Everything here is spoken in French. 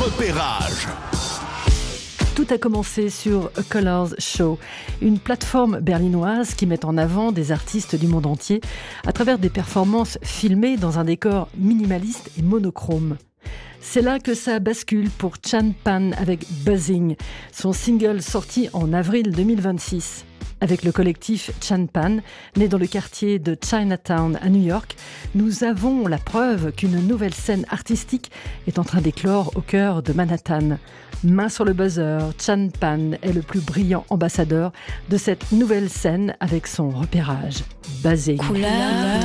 repérage. Tout a commencé sur A Colors Show, une plateforme berlinoise qui met en avant des artistes du monde entier à travers des performances filmées dans un décor minimaliste et monochrome. C'est là que ça bascule pour Chan Pan avec Buzzing, son single sorti en avril 2026. Avec le collectif Chan Pan, né dans le quartier de Chinatown à New York, nous avons la preuve qu'une nouvelle scène artistique est en train d'éclore au cœur de Manhattan. Main sur le buzzer, Chan Pan est le plus brillant ambassadeur de cette nouvelle scène avec son repérage. Buzzing.